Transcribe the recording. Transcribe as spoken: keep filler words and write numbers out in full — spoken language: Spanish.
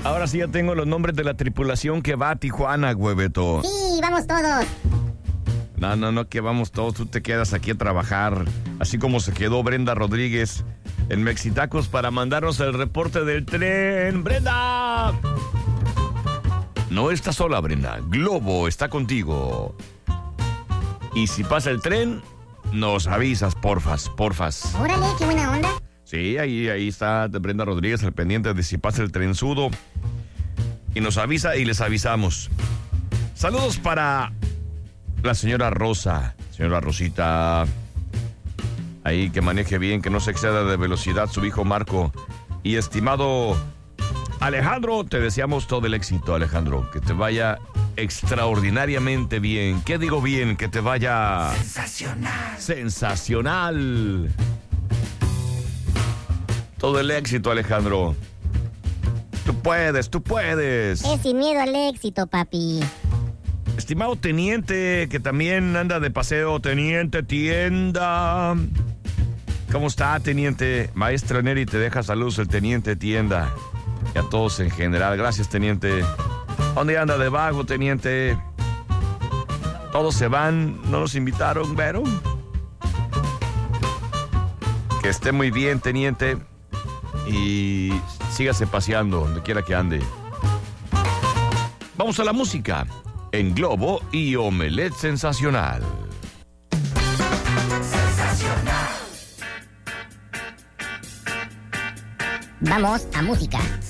Ahora sí ya tengo los nombres de la tripulación que va a Tijuana, Hueveto. Sí, vamos todos. No, no, no, que vamos todos. Tú te quedas aquí a trabajar. Así como se quedó Brenda Rodríguez en Mexitacos para mandarnos el reporte del tren. ¡Brenda! No estás sola, Brenda. Globo está contigo. Y si pasa el tren, nos avisas, porfas, porfas. Órale, qué buena onda. Sí, ahí, ahí está Brenda Rodríguez al pendiente de si pasa el trenzudo. Y nos avisa y les avisamos. Saludos para la señora Rosa. Señora Rosita. Ahí que maneje bien, que no se exceda de velocidad su hijo Marco. Y estimado Alejandro, te deseamos todo el éxito, Alejandro. Que te vaya extraordinariamente bien. ¿Qué digo bien? Que te vaya... Sensacional. Sensacional. Todo el éxito, Alejandro. Tú puedes, tú puedes. Es sin miedo al éxito, papi. Estimado teniente, que también anda de paseo, teniente Tienda. ¿Cómo está, teniente? Maestro Neri te deja saludos el teniente Tienda. Y a todos en general. Gracias, teniente. ¿Dónde anda de vago, teniente? Todos se van, no nos invitaron, ¿pero? Que esté muy bien, teniente. Y sígase paseando donde quiera que ande. Vamos a la música. En Globo y Omelet Sensacional. Vamos a música.